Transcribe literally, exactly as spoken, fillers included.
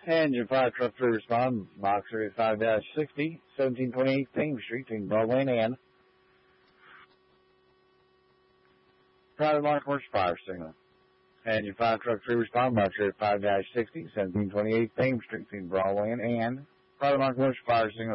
Engine fire truck three respond, box area five sixty, seventeen twenty-eight Thames Street between Broadway and Ann. Private line commercial fire signal. Engine fire truck three respond, box area five sixty, seventeen twenty-eight Thames Street between Broadway and Ann. Private line commercial fire signal.